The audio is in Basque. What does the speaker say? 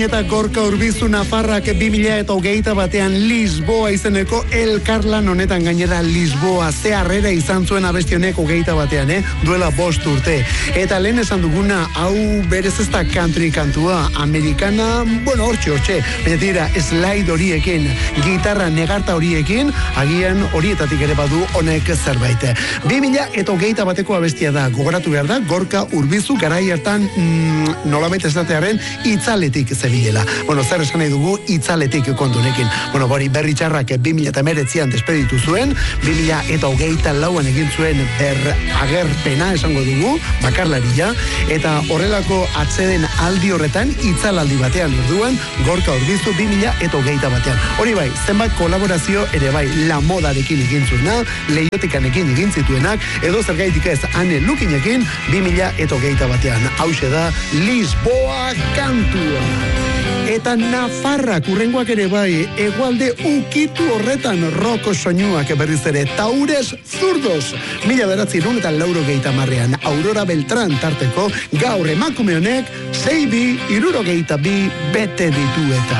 Eta Gorka Urbizu Nafarrak 2021 batean Lisboa izeneko elkarlan honetan, gainera Lisboa ze harrera izan zuen abesti honek 21 batean, duela 5 urte. Eta lehen esan duguna, hau berez ez da country kantua, amerikana, bueno, hortxe, betira, slide horiekin, gitarra negarta horiekin, agian horietatik ere badu honek zerbait. 2021 bateko abestia da, gogoratu behar da, Gorka Urbizu garai hartan nolabait esatearen itzaletik zebilela. Bueno, zer esan nahi dugu itzaletik kontunekin. Bueno, bori berri txarrak 2019an despeditu zuen, 2024an egin zuen agerpena esango dugu, bakarlaria, eta horrelako atzeden aldi horretan itzalaldi batean orduan Gorka Urbizu 2021 batean. Hori bai, zenbat kolaborazio ere bai, La Modarekin egin zuena, Leiotikanekin egin zituenak, edo zergaitik ez Ane Lukinekin 2021 batean. Hauxe da Lisboa kantua. Eta Nafarrak urrengoak ere bai, hegoalde ukitu horretan roko soinuak berriz ere, Taures Zurdos, 1980an, Aurora Beltrán tarteko, gaur emakume honek 6-2, 62 bete ditu eta.